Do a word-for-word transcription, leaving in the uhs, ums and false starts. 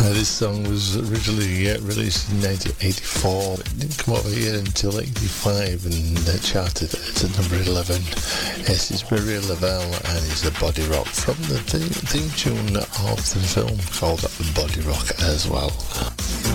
Uh, this song was originally uh, released in nineteen eighty-four. It didn't come over here until eighty-five and uh, charted at number eleven. Yes, it's Maria Lavelle and it's the Body Rock from the theme, theme tune of the film called The Body Rock as well.